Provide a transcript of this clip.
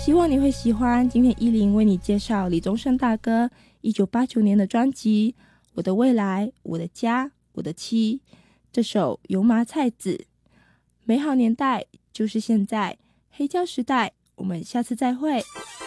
希望你会喜欢今天依林为你介绍李宗盛大哥1989年的专辑《我的未来我的家我的妻》，这首油麻菜籽。美好年代就是现在，黑胶时代，我们下次再会。